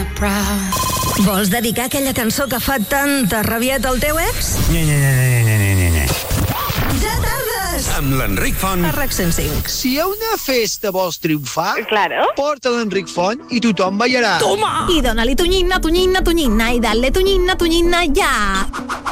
Vols dedicar aquella cançó que fa tanta rabieta al teu ex? Ja tardes! Amb l'Enric Font. A RAC 105. Si a una festa vols triomfar, Claro. porta l'Enric Font i tothom ballarà. Toma! I dóna-li tunyina, tunyina, tunyina, i dale tunyina, tunyina, ja!